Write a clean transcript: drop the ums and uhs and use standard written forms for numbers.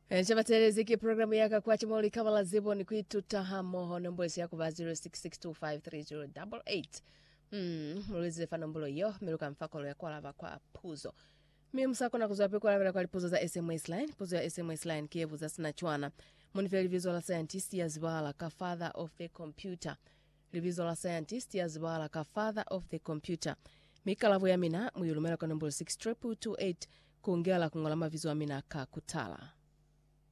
Chabaterezi ki programu yaka kwa chimoli kama lazibo ni kuituta hamo nombwezi yako ba 0662530888. Mwezi fanombulo yo, miluka mfakolo ya kwa lava kwa puzo. Msako na kuzape kwa lava kwa lipuzo za SMS line, puzo ya SMS line kievu za sinachuana. Monifeli visual scientist ya zibala ka father of the computer. Visual scientist ya zibala ka father of the computer. Mika lavu ya mina, muyulumela kwa nombolo 62228, kuongela kungolama visual mina ka kutala.